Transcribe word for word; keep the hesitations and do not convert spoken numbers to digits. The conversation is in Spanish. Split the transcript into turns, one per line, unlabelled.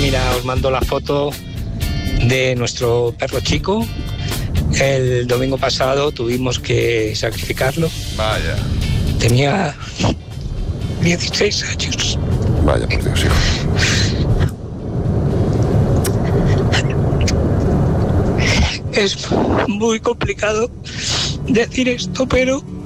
mira, os mando la foto de nuestro perro Chico. El domingo pasado tuvimos que sacrificarlo.
Vaya.
Tenía dieciséis años.
Vaya, por Dios, hijo.
Es muy complicado decir esto, pero